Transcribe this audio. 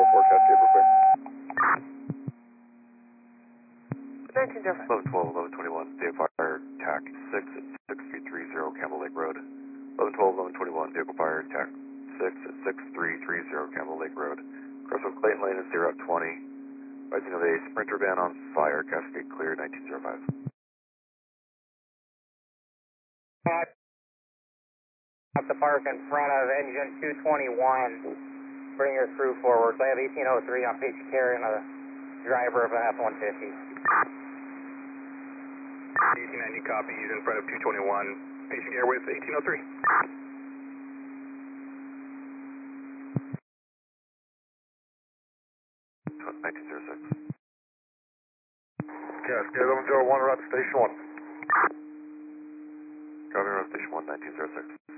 forecast paper quick. 1112, 1121, vehicle fire, TAC 6 at 6330 Campbell Lake Road. 1112, 1121, vehicle fire, TAC 6 at 6330 Campbell Lake Road. Crosswalk Clayton Lane is 0 at 20. Rising of a Sprinter van on fire, Cascade clear, 1905. Up the park in front of engine 221. Bring your crew forward. So I have 1803 on patient care and a driver of an F-150. 1890 copy, he's in front of 221. Patient care with 1803. Cascade 1101, we're at station 1. Copy, we're at station 1, 1906.